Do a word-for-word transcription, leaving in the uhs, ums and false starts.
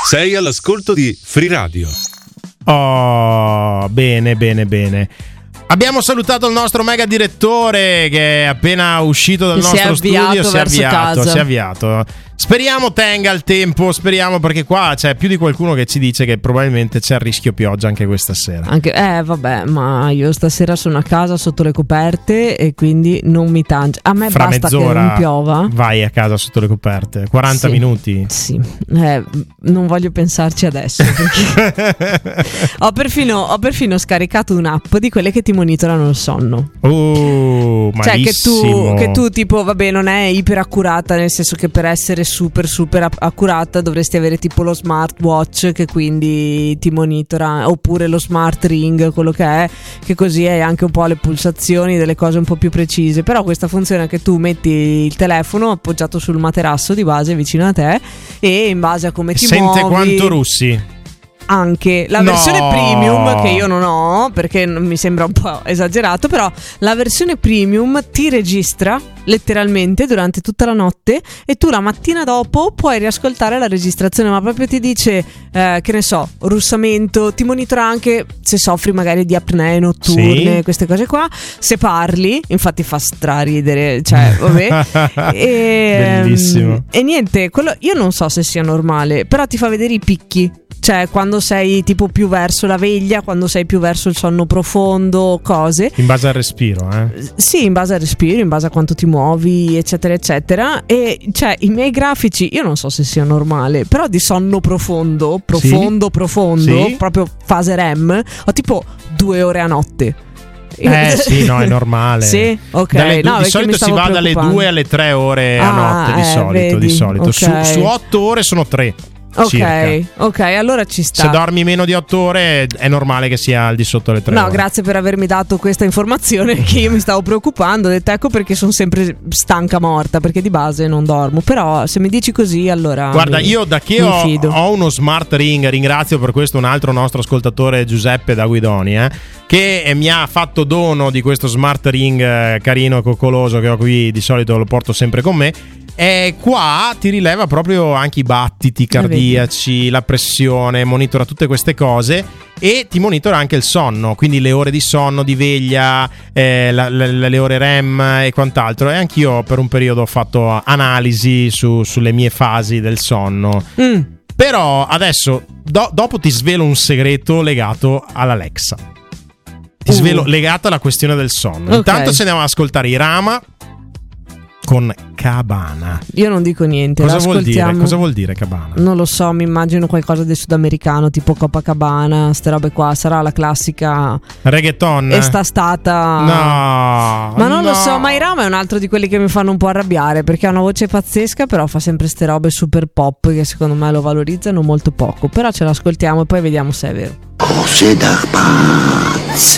Sei all'ascolto di Free Radio. Oh, bene, bene, bene. Abbiamo salutato il nostro mega direttore che è appena uscito dal si nostro studio, si è avviato, casa. si è avviato. Speriamo tenga il tempo, speriamo, perché qua c'è più di qualcuno che ci dice che probabilmente c'è il rischio pioggia anche questa sera. Anche, eh vabbè, ma io stasera sono a casa sotto le coperte e quindi non mi tange. A me Fra basta che mezz'ora non piova. vai a casa sotto le coperte. quaranta Sì. minuti. Sì, eh, non voglio pensarci adesso perché ho, perfino, ho perfino scaricato un'app di quelle che ti monitorano il sonno. Oh, Cioè che tu, malissimo. che tu tipo vabbè non è iperaccurata, nel senso che per essere super super app- accurata dovresti avere tipo lo smartwatch che quindi ti monitora, oppure lo smart ring, quello che è, che così hai anche un po' le pulsazioni, delle cose un po' più precise. Però questa funzione che tu metti il telefono appoggiato sul materasso di base vicino a te e in base a come ti Sente muovi quanto russi. anche la No. versione premium, che io non ho perché non- mi sembra un po' esagerato, però la versione premium ti registra letteralmente durante tutta la notte e tu la mattina dopo puoi riascoltare la registrazione, ma proprio ti dice eh, che ne so, russamento, ti monitora anche se soffri magari di apnee notturne, Sì. queste cose qua, se parli, infatti fa straridere, cioè vabbè. e, Bellissimo. e niente, quello io non so se sia normale, però ti fa vedere i picchi, cioè quando sei tipo più verso la veglia, quando sei più verso il sonno profondo, cose. In base al respiro, eh. Sì, in base al respiro, in base a quanto ti muovi, eccetera, eccetera. E cioè i miei grafici, io non so se sia normale, però di sonno profondo, profondo, Sì. profondo, Sì. proprio fase REM, ho tipo due ore a notte. Eh sì, no, è normale. Sì, ok. Dalle du- No, di perché solito mi si stavo va dalle preoccupando. due alle tre ore a Ah, notte di eh, solito, vedi, di solito. Su, ok. su otto ore sono tre. Ok, circa. ok, allora ci sta. Se dormi meno di otto ore è normale che sia al di sotto le tre No, ore. grazie per avermi dato questa informazione che io mi stavo preoccupando. Ho detto ecco perché sono sempre stanca morta, perché di base non dormo. Però se mi dici così allora Guarda, mi- io da che mi ho, fido. ho uno smart ring, ringrazio per questo un altro nostro ascoltatore, Giuseppe da Guidoni, eh, che eh, mi ha fatto dono di questo smart ring eh, carino e coccoloso che ho qui, di solito lo porto sempre con me. E qua ti rileva proprio anche i battiti cardiaci, la pressione, monitora tutte queste cose e ti monitora anche il sonno, quindi le ore di sonno, di veglia, eh, la- la- le ore REM e quant'altro. E anch'io per un periodo ho fatto analisi su- sulle mie fasi del sonno. Mm. Però adesso, do- dopo ti svelo un segreto legato all'Alexa. Ti Uh. svelo legato alla questione del sonno. Ok. Intanto ci andiamo ad ascoltare i Rama con Cabana. Io non dico niente. Cosa la vuol dire? ascoltiamo. Cosa vuol dire Cabana? Non lo so, mi immagino qualcosa del sudamericano, tipo Copacabana, ste robe qua. Sarà la classica Reggaeton? e sta stata. No. Ma non no. lo so, ma Irama è un altro di quelli che mi fanno un po' arrabbiare perché ha una voce pazzesca, però fa sempre ste robe super pop che secondo me lo valorizzano molto poco. Però ce l'ascoltiamo e poi vediamo se è vero. Cose da pazzi.